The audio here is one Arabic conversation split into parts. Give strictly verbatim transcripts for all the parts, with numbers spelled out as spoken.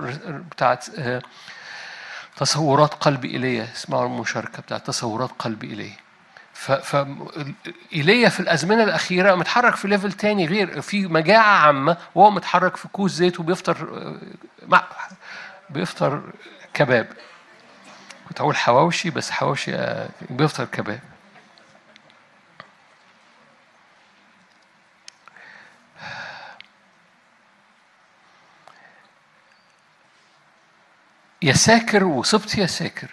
بتاعت تصورات قلبي إليه، اسمعوا المشاركة بتاعت تصورات قلبي إليه. ف ف إيليا في الأزمنة الأخيرة متحرك في ليفل تاني، غير في مجاعة عامة وهو متحرك في كوز زيت وبيفطر مع بيفطر كباب. كنت أقول حواوشي بس حواوشي بيفطر كباب. يساكر وصبت يساكر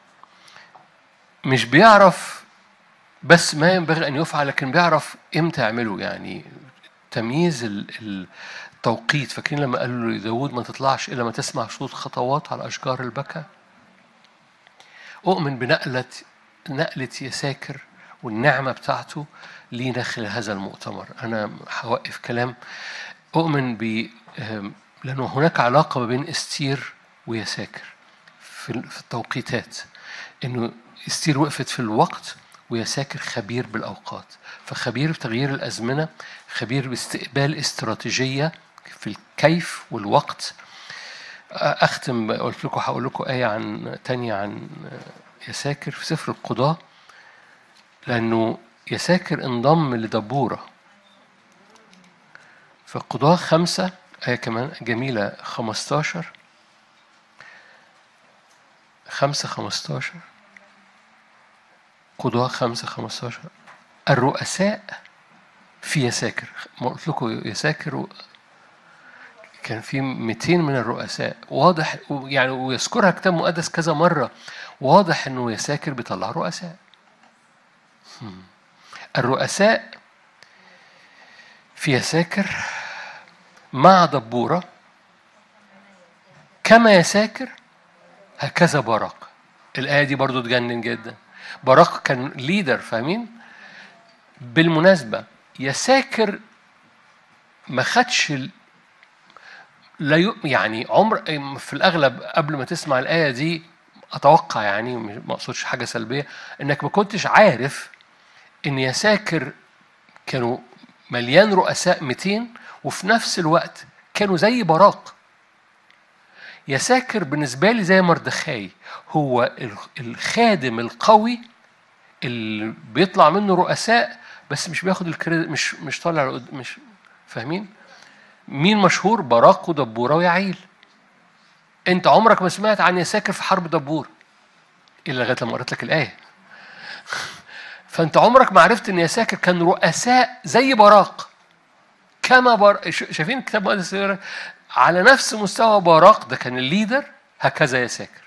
مش بيعرف بس ما ينبغي أن يفعل، لكن بيعرف إمتى يعمله. يعني تمييز التوقيت. فاكرين لما قالوا لداود ما تطلعش إلا ما تسمع صوت خطوات على أشجار البكا؟ أؤمن بنقلة نقلة يساكر والنعمة بتاعته لي داخل هذا المؤتمر. أنا هوقف كلام. أؤمن ب لأنه هناك علاقة ما بين استير ويساكر في التوقيتات، إنه استير وقفت في الوقت ويساكر خبير بالأوقات. فخبير بتغيير الأزمنة، خبير باستقبال استراتيجية في الكيف والوقت. أختم قلت لكم هقول لكم آية عن تانية عن يساكر في سفر القضاء، لأنه يساكر انضم لدبورة في القضاء خمسة آية كمان جميلة خمستاشر خمسة خمستاشر قضاء خمسة خمستاشر. الرؤساء في يساكر. ما قلت لكم يساكر كان في مئتين من الرؤساء، واضح يعني، ويذكرها كتاب مقدس كذا مرة، واضح إنه يساكر بيطلع رؤساء. الرؤساء في يساكر مع دبورة، كما يساكر هكذا باراق. الآية دي برضو تجنن جدا. باراق كان ليدر، فاهمين؟ بالمناسبة يساكر ما خدش لا يعني عمر في الأغلب قبل ما تسمع الآية دي أتوقع، يعني ما أقصدش حاجة سلبية، إنك ما كنتش عارف إن يساكر كانوا مليان رؤساء مئتين وفي نفس الوقت كانوا زي باراق. يساكر بالنسبة لي زي مردخاي، هو الخادم القوي اللي بيطلع منه رؤساء بس مش بياخد الكريدت، مش مش طالع، مش فاهمين؟ مين مشهور؟ باراق ودبورة ويعيل. انت عمرك ما سمعت عن يساكر في حرب دبور الا لغايه لما قريت لك الايه. فانت عمرك ما عرفت ان يساكر كان رؤساء زي باراق، كما بار... شايفين الكتاب المقدس على نفس مستوى باراق ده كان الليدر، هكذا يساكر.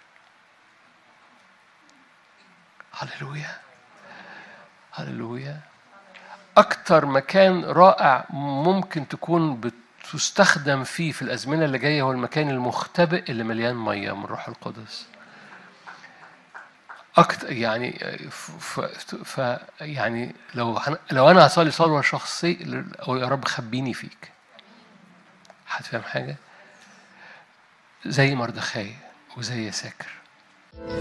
هللويا هللويا. اكتر مكان رائع ممكن تكون بتستخدم فيه في الازمنه اللي جايه هو المكان المختبئ اللي مليان ميه من روح القدس. أكتر يعني ف, ف يعني لو لو أنا هصلي صلوة شخصية أو يا رب خبيني فيك، هتفهم حاجة؟ زي مردخاي وزي يساكر.